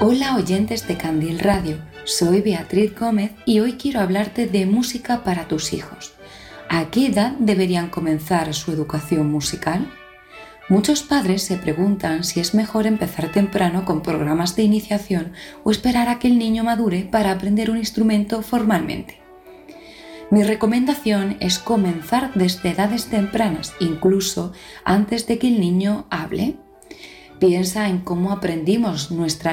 Hola oyentes de Candil Radio, soy Beatriz Gómez y hoy quiero hablarte de música para tus hijos. ¿A qué edad deberían comenzar su educación musical? Muchos padres se preguntan si es mejor empezar temprano con programas de iniciación o esperar a que el niño madure para aprender un instrumento formalmente. Mi recomendación es comenzar desde edades tempranas, incluso antes de que el niño hable. Piensa en cómo aprendimos nuestra